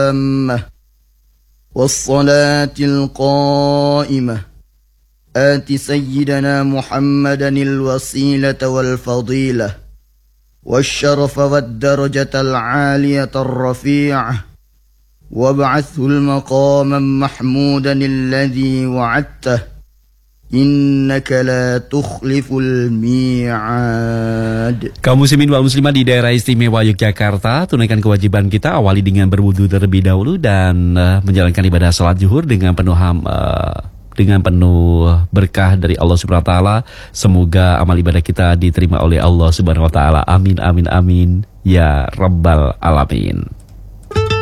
التامة والصلاة القائمة آت سيدنا محمدا الوسيلة والفضيلة والشرف والدرجة العالية الرفيعة وابعثه المقاما محمودا الذي وعدته إنك لا تخلف الميعاد. Kaum muslimin wal muslimat di daerah istimewa Yogyakarta, tunaikan kewajiban kita, awali dengan berwudu terlebih dahulu dan menjalankan ibadah salat zuhur dengan penuh berkah dari Allah Subhanahu wa taala. Semoga amal ibadah kita diterima oleh Allah Subhanahu wa taala. Amin amin amin ya rabbal alamin.